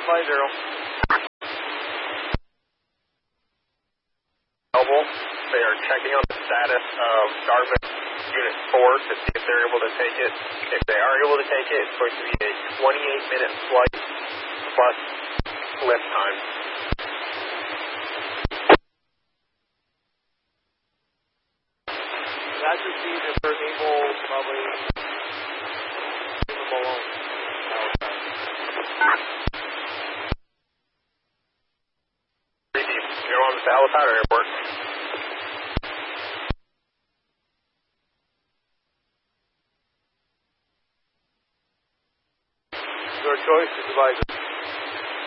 They are checking on the status of Dartmouth Unit 4 to see if they're able to take it. If they are able to take it, it's going to be a 28-minute flight plus lift time. That's received if they're able, probably leave them alone. You're on the Alapata Airport. Your choice, supervisor.